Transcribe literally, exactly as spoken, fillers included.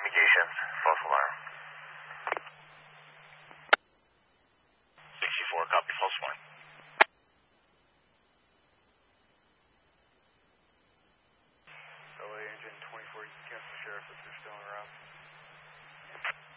communications, false alarm. sixty-four, copy, false alarm. L A engine twenty-four, you can cancel sheriff if they're still around.